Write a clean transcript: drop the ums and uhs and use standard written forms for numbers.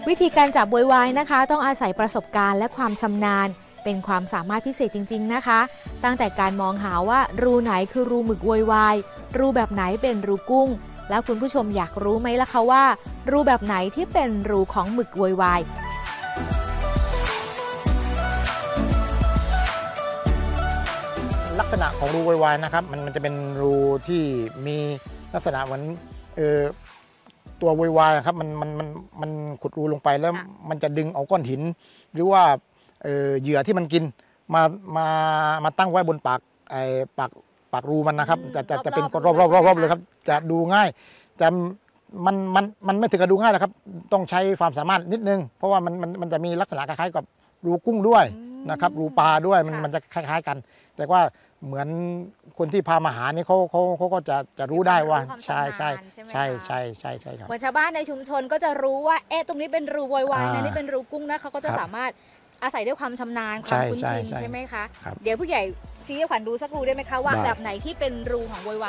วิธีการจับโวยวายนะคะต้องอาศัยประสบการณ์และความชำนาญเป็นความสามารถพิเศษจริงๆนะคะตั้งแต่การมองหาว่ารูไหนคือรูหมึกโวยวายรูแบบไหนเป็นรูกุ้งแล้วคุณผู้ชมอยากรู้ไหมล่ะคะว่ารูแบบไหนที่เป็นรูของหมึกโวยวายลักษณะของรูโวยวายนะครับมันจะเป็นรูที่มีลักษณะเหมือนตัวโวยวายครับมันขุดรูลงไปแล้วมันจะดึงเอาก้อนหินหรือว่าเหยื่อที่มันกินมาตั้งไว้บนปากรูมันนะครับจะเป็นรอบเลยครับจะดูง่ายจะมันไม่ถึงกับดูง่ายนะครับต้องใช้ความสามารถนิดนึงเพราะว่ามันจะมีลักษณะคล้ายๆกับรูกุ้งด้วยนะครับรูปลาด้วยมันจะคล้ายๆกันแต่ว่าเหมือนคนที่พามาหานี่เขาก็จะรู้ได้ว่าใช่ครับเหมือนชาวบ้านในชุมชนก็จะรู้ว่าตรงนี้เป็นรูโวยวายนะนี่เป็นรูกุ้งนะเขาก็จะสามารถอาศัยด้วยความชำนาญความคุ้นชินใช่ไหมคะเดี๋ยวผู้ใหญ่ชี้ให้ขวัญดูสักรูได้ไหมคะว่าแบบไหนที่เป็นรูของโวยวาย